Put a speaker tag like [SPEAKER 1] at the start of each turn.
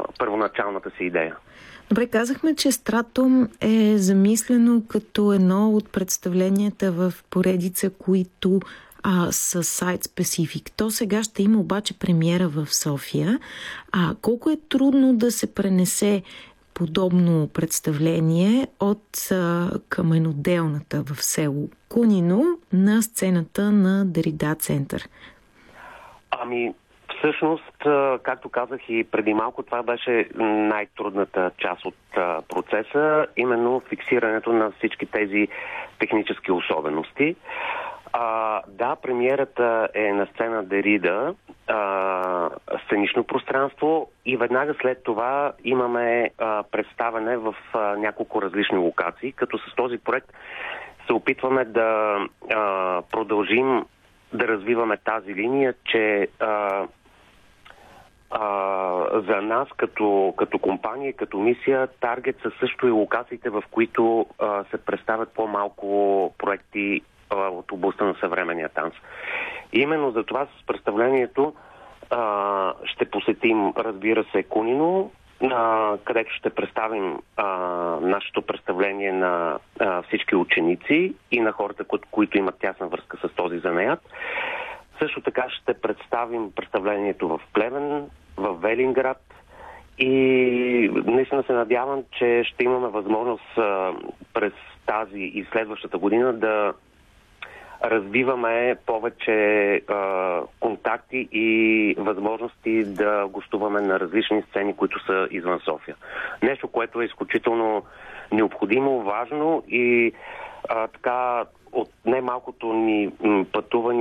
[SPEAKER 1] първоначалната си идея.
[SPEAKER 2] Добре, казахме, че Стратум е замислено като едно от представленията в поредица, които са сайт-специфик. То сега ще има обаче премиера в София. Колко е трудно да се пренесе подобно представление от каменоделната в село Кунино на сцената на Дерида център?
[SPEAKER 1] Всъщност, както казах и преди малко, това беше най-трудната част от процеса, именно фиксирането на всички тези технически особености. Да, премиерата е на сцена Дерида, сценично пространство, и веднага след това имаме представяне в няколко различни локации, като с този проект се опитваме да продължим да развиваме тази линия, че за нас като компания, като мисия, таргет са също и локациите, в които се представят по-малко проекти от областта на съвременния танц. И именно за това с представлението ще посетим, разбира се, Кунино, където ще представим нашето представление на всички ученици и на хората, които имат тясна връзка с този занаят. Също така ще представим представлението в Плевен, в Велинград, и наистина се надявам, че ще имаме възможност през тази и следващата година да развиваме повече контакти и възможности да гостуваме на различни сцени, които са извън София. Нещо, което е изключително необходимо, важно и така от немалкото ни пътувания